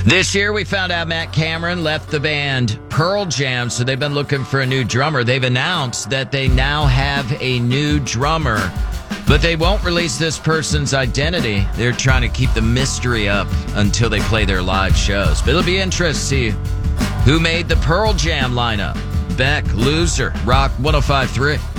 This year, we found out Matt Cameron left the band Pearl Jam, so they've been looking for a new drummer. They've announced that they now have a new drummer, but they won't release this person's identity. They're trying to keep the mystery up until they play their live shows. But it'll be interesting to see who made the Pearl Jam lineup. Beck, Loser, Rock 105.3.